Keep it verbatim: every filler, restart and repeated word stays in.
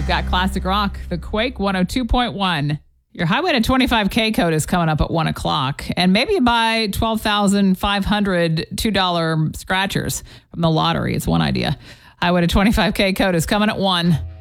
You've got classic rock, the Quake one oh two point one. Your Highway to twenty-five K code is coming up at one o'clock. And maybe you buy twelve thousand five hundred two dollars scratchers from the lottery. It's one idea. Highway to twenty-five K code is coming at one.